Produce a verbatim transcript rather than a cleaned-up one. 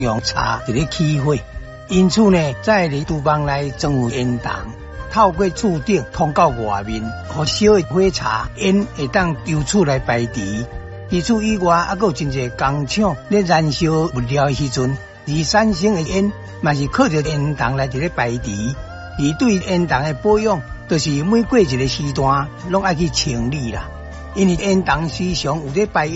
用茶一个起火，因此呢，在你厨房内装有烟筒，透过柱顶通到外面，互小的火柴烟会当流出来排除。除此以外，还有真侪工厂咧燃烧物料的时阵，而产生的烟嘛是靠着烟筒来一个排除。而对烟筒的保养，就是每过一个时段，拢爱去清理啦，因为烟筒时常有咧排